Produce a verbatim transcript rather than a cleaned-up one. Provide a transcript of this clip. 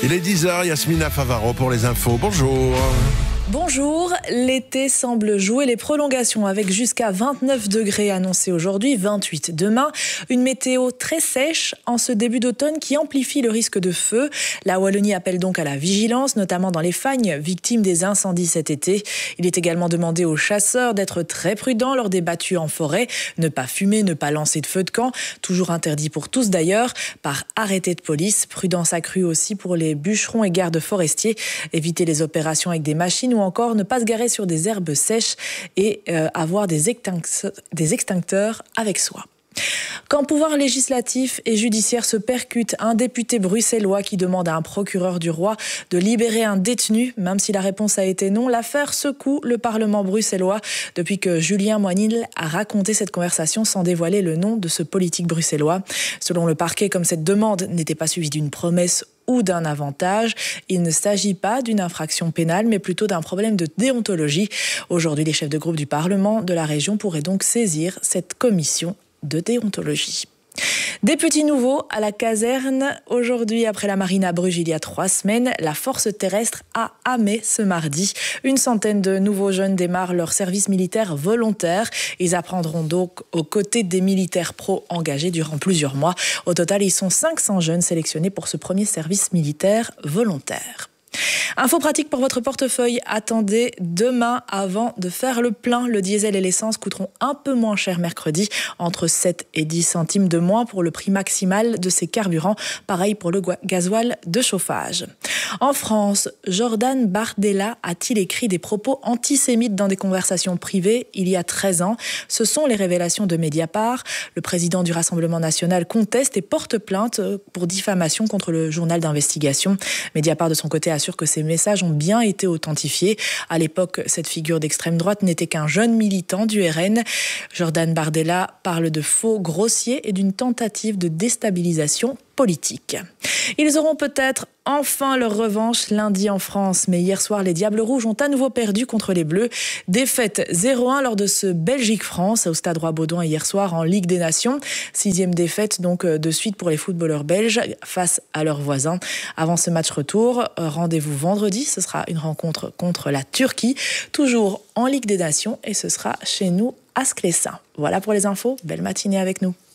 Il est dix heures, Yasmina Favaro pour les infos. Bonjour. Bonjour, l'été semble jouer les prolongations avec jusqu'à vingt-neuf degrés annoncés aujourd'hui, vingt-huit demain. Une météo très sèche en ce début d'automne qui amplifie le risque de feu. La Wallonie appelle donc à la vigilance, notamment dans les fagnes victimes des incendies cet été. Il est également demandé aux chasseurs d'être très prudents lors des battues en forêt. Ne pas fumer, ne pas lancer de feu de camp, toujours interdit pour tous d'ailleurs, par arrêté de police. Prudence accrue aussi pour les bûcherons et gardes forestiers. Éviter les opérations avec des machines ou encore ne pas se garer sur des herbes sèches et euh, avoir des extincteurs, des extincteurs avec soi. Quand pouvoir législatif et judiciaire se percutent, un député bruxellois qui demande à un procureur du roi de libérer un détenu, même si la réponse a été non, l'affaire secoue le Parlement bruxellois depuis que Julien Moinil a raconté cette conversation sans dévoiler le nom de ce politique bruxellois. Selon le parquet, comme cette demande n'était pas suivie d'une promesse ou d'un avantage, il ne s'agit pas d'une infraction pénale, mais plutôt d'un problème de déontologie. Aujourd'hui, les chefs de groupe du Parlement de la région pourraient donc saisir cette commission de déontologie. Des petits nouveaux à la caserne. Aujourd'hui, après la marine à Bruges il y a trois semaines, la force terrestre a Amé ce mardi. Une centaine de nouveaux jeunes démarrent leur service militaire volontaire. Ils apprendront donc aux côtés des militaires pros engagés durant plusieurs mois. Au total, ils sont cinq cents jeunes sélectionnés pour ce premier service militaire volontaire. Info pratique pour votre portefeuille. Attendez demain avant de faire le plein. Le diesel et l'essence coûteront un peu moins cher mercredi, entre sept et dix centimes de moins pour le prix maximal de ces carburants. Pareil pour le gasoil de chauffage. En France, Jordan Bardella a-t-il écrit des propos antisémites dans des conversations privées il y a treize ans? Ce sont les révélations de Mediapart. Le président du Rassemblement national conteste et porte plainte pour diffamation contre le journal d'investigation. Mediapart, de son côté, assure que ces messages ont bien été authentifiés. À l'époque, cette figure d'extrême droite n'était qu'un jeune militant du R N. Jordan Bardella parle de faux grossiers et d'une tentative de déstabilisation politique. Ils auront peut-être enfin leur revanche lundi en France, mais hier soir, les Diables Rouges ont à nouveau perdu contre les Bleus. Défaite zéro un lors de ce Belgique-France au Stade Roi-Baudouin hier soir en Ligue des Nations. Sixième défaite donc de suite pour les footballeurs belges face à leurs voisins. Avant ce match retour, rendez-vous vendredi, ce sera une rencontre contre la Turquie, toujours en Ligue des Nations, et ce sera chez nous à Sclessin. Voilà pour les infos, belle matinée avec nous.